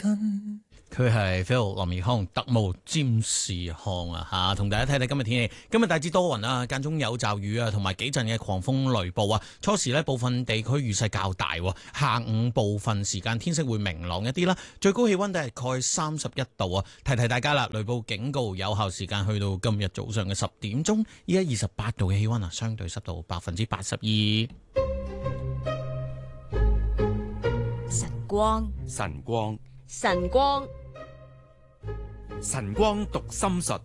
根。佢係 Phil 林奕匡，特務占士康啊吓，同大家睇睇今日天氣。今日大致多雲啊，間中有驟雨啊，同埋幾陣嘅狂風雷暴啊。初時呢部分地區雨勢較大，下午部分時間天色會明朗一啲啦。最高氣溫大概31度啊。提提大家啦，雷暴警告有效時間去到今日早上嘅10點鐘。依家28度嘅氣溫啊，相對濕度82%。 晨光， 晨光， 晨光， 晨光讀心術。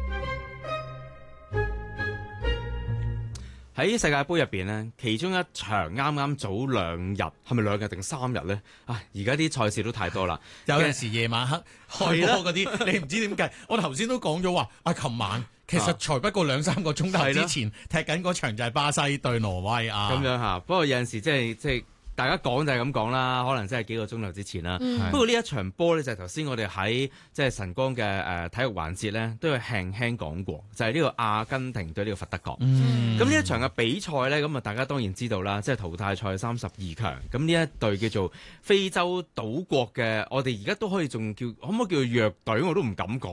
喺世界盃入邊呢，其中一場啱啱早2日，係咪2日定3日呢？啊，而家啲賽事都太多啦， 有陣時夜晚黑開波嗰啲，你唔知點計。我頭先都講咗話，琴晚其實才不過2-3個鐘頭之前踢緊嗰場就係巴西對挪威啊。咁樣嚇，不過有陣時即係。大家講就係咁講啦，可能真係幾個鐘頭之前啦。不過呢一場波呢，就係頭先我哋喺即係晨光嘅體育環節呢，都有輕輕講過，就係呢個阿根廷對呢個佛得角。咁呢一場嘅比賽呢，咁啊大家當然知道啦，即係淘汰賽32強。咁呢一隊叫做非洲島國嘅，我哋而家都可以仲叫，可唔可以叫做弱隊？我都唔敢講。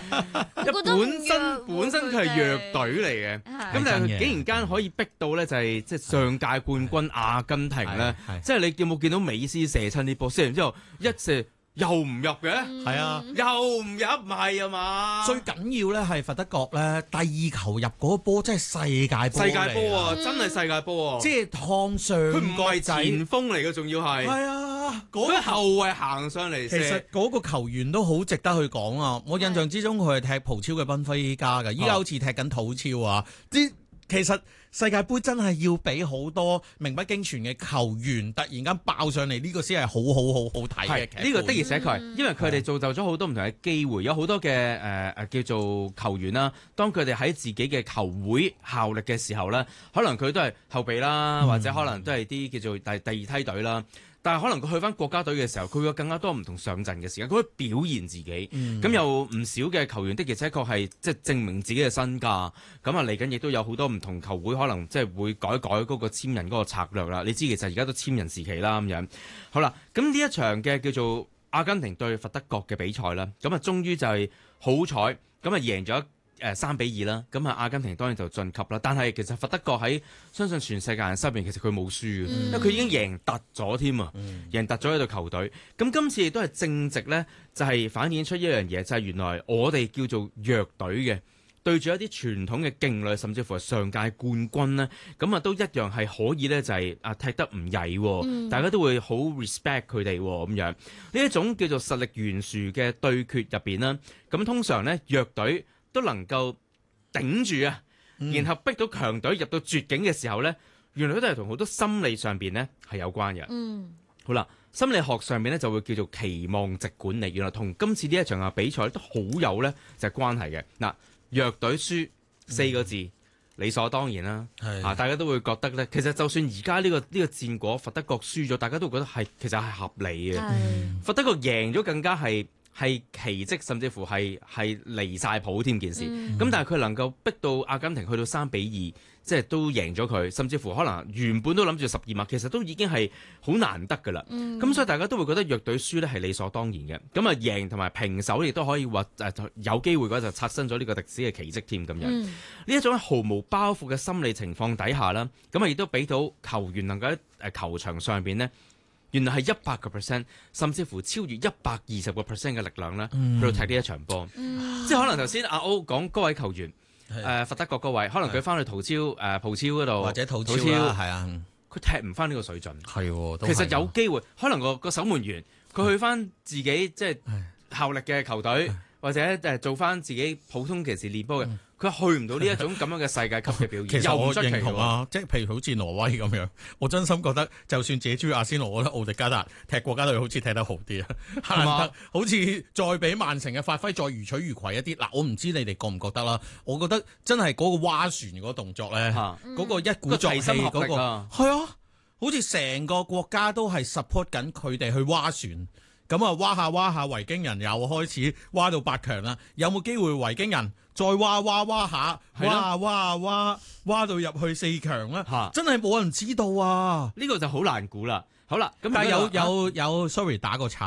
本身佢係弱隊嚟嘅，咁但係竟然間可以逼到呢，就係即係上屆冠軍阿根廷呢。即係你有冇見到美斯射親啲波？射完之後一射又唔入嘅， 係啊， 又唔入，唔係啊嘛？ 最緊要咧係佛得角咧，第2球入嗰個波真係世界波， 世界波啊，真係世界波啊！ 即係趟上， 佢唔係前鋒嚟嘅，仲要係啊，嗰個後衛行上嚟。 其實嗰個球員都好值得去講啊！我印象之中佢係踢葡超嘅賓菲加㗎，依家好似踢緊土超啊！其實世界盃真係要俾好多名不經傳嘅球員突然間爆上嚟，呢個先係好睇嘅劇。 呢個的而且確，因為佢哋造就咗好多唔同嘅機會，有好多嘅叫做球員啦。當佢哋喺自己嘅球會效力嘅時候咧，可能佢都係後備啦，或者可能都係啲叫做第2梯隊啦。但係可能佢去翻國家隊嘅時候，佢會有更加多唔同上陣嘅時間，佢可以表現自己。咁有唔少嘅球員的而且確係即係證明自己嘅身價。咁啊嚟緊亦都有好多唔同球會可能即係會改嗰個簽人嗰個策略啦。你知其實而家都簽人時期啦咁樣。好啦，咁呢一場嘅叫做阿根廷對佛得角嘅比賽啦，咁啊終於就係好彩，咁啊贏咗3-2啦，咁啊阿根廷當然就晉級啦。但係其實佛得角喺相信全世界人心入面，其實佢冇輸嘅，因為佢已經贏突咗添啊，贏突咗呢隊球隊。咁今次亦都係正值呢，就係反映出一樣嘢，就係原來我哋叫做弱隊嘅對住一啲傳統嘅勁旅，甚至乎係上屆冠軍呢，咁啊都一樣係可以呢，就係踢得唔曳，大家都會好 respect 佢哋咁樣。呢一種叫做實力懸殊嘅對決入邊啦，咁通常呢，弱隊都能夠頂住啊，然後逼到強隊入到絕境嘅時候呢，原來都係同好多心理上邊呢係有關嘅。好啦，心理學上面呢就會叫做期望值管理，原來同今次呢一場嘅比賽都好有呢就係關係嘅。嗱，弱隊輸4個字，理所當然啦。大家都會覺得呢，其實就算而家呢個戰果佛得角輸咗，大家都覺得其實係合理嘅。佛得角贏咗更加係奇蹟，甚至乎係離晒譜添件事。咁但係佢能夠逼到阿根廷去到3-2，即係都贏咗佢，甚至乎可能原本都諗住12碼，其實都已經係好難得㗎啦。咁所以大家都會覺得弱隊輸咧係理所當然嘅。咁啊贏同埋平手亦都可以話有機會嘅話就刷新咗呢個歷史嘅奇蹟添咁樣。呢一種毫無包袱嘅心理情況底下啦，咁啊亦都俾到球員能夠喺球場上邊呢，原來係100%，甚至乎超越120%嘅力量咧，去到踢呢一場波。即係可能頭先阿歐講嗰位球員，佛得角嗰位，可能佢翻去葡超嗰度， 或者土超啦，係啊， 佢踢唔翻呢個水準。 係， 其實有機會，可能個守門員佢去翻自己即係效力嘅球隊，或者做翻自己普通其時練波嘅。佢去唔到呢一種咁樣嘅世界級嘅表現， 其實我認同啊， 即係譬如好似挪威咁樣，我真心覺得就算自己中意阿仙奴，我覺得奧迪加達踢國家隊好似踢得好啲啊，係嘛？好似再比曼城嘅發揮再如取如攜一啲。嗱，我唔知你哋覺唔覺得啦？我覺得真係嗰個划船嗰個動作咧，嗰個一鼓作氣嗰個係啊，好似成個國家都係 support 緊佢哋去划船。咁啊，挖下維京人又開始挖到8強啦，有冇機會維京人再挖下，挖到入去4強咧？真係冇人知道啊！ 呢個就好難估啦。好啦，咁但係有 sorry 打個岔先，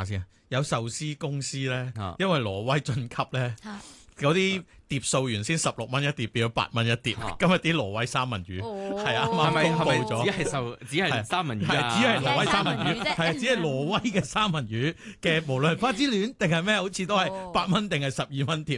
有壽司公司咧啊， 因為挪威晉級咧， 嚇嗰啲碟數原先16蚊一碟，變咗8蚊一碟。今日啲挪威三文魚哦係啊， 係咪啱啱公布咗。 只係三文魚啊？ 係只係挪威三文魚， 只係三文魚啫係只係挪威嘅三文魚嘅，無論係花之戀定係咩，好似都係哦 8蚊定係12蚊碟。